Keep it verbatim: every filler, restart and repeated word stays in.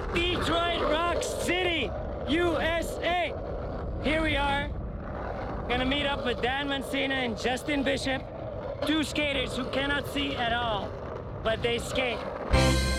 Detroit Rock City, U S A. Here we are, gonna meet up with Dan Mancina and Justin Bishop, two skaters who cannot see at all, but they skate.